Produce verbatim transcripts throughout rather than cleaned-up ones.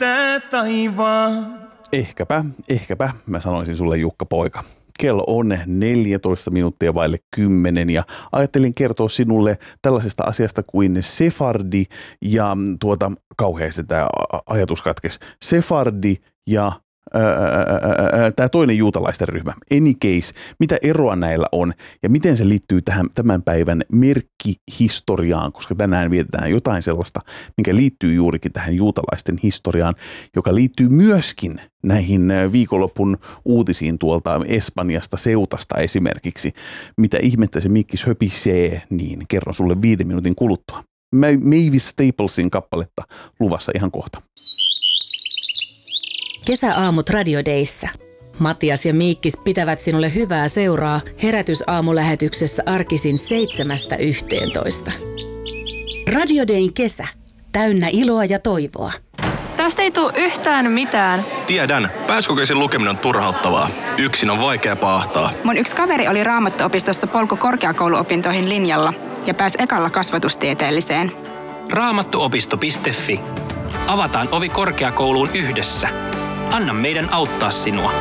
tää taivaan. Ehkäpä, ehkäpä, mä sanoisin sulle Jukka poika. Kello on neljätoista minuuttia vaille kymmenen ja ajattelin kertoa sinulle tällaisesta asiasta kuin sefardi ja tuota, kauheasti tämä ajatus katkesi. Sefardi ja tämä toinen juutalaisten ryhmä. Any case, mitä eroa näillä on ja miten se liittyy tähän tämän päivän merkkihistoriaan, koska tänään vietetään jotain sellaista, mikä liittyy juurikin tähän juutalaisten historiaan, joka liittyy myöskin näihin viikonlopun uutisiin tuolta Espanjasta, Seutasta esimerkiksi. Mitä ihmettä se Mikkis höpisee, niin kerron sulle viiden minuutin kuluttua. Mavis Staplesin kappaletta luvassa ihan kohta. Kesäaamut Radio Dayssä. Matias ja Miikkis pitävät sinulle hyvää seuraa herätysaamulähetyksessä arkisin seitsemästä yhteentoista. Radio Dayn kesä. Täynnä iloa ja toivoa. Tästä ei tule yhtään mitään. Tiedän. Pääsykokeisen lukeminen on turhauttavaa. Yksin on vaikea paahtaa. Mun yksi kaveri oli Raamattuopistossa polku korkeakouluopintoihin linjalla ja pääsi ekalla kasvatustieteelliseen. Raamattuopisto piste fi. Avataan ovi korkeakouluun yhdessä. Anna meidän auttaa sinua.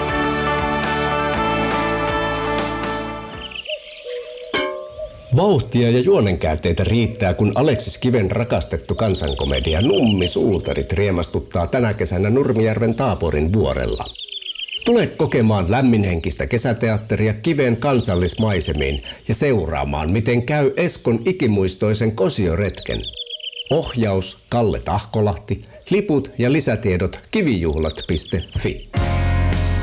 Vauhtia ja juonenkäänteitä riittää, kun Aleksis Kiven rakastettu kansankomedia Nummi Suutarit riemastuttaa tänä kesänä Nurmijärven Taaporin vuorella. Tule kokemaan lämminhenkistä kesäteatteria Kiven kansallismaisemiin ja seuraamaan, miten käy Eskon ikimuistoisen kosioretken. Ohjaus Kalle Tahkolahti, liput ja lisätiedot kivijuhlat piste fi.